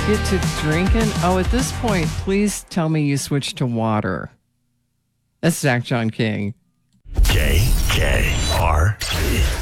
Get to drinking. Oh, at this point, please tell me you switched to water. That's Zach John King. KKRP.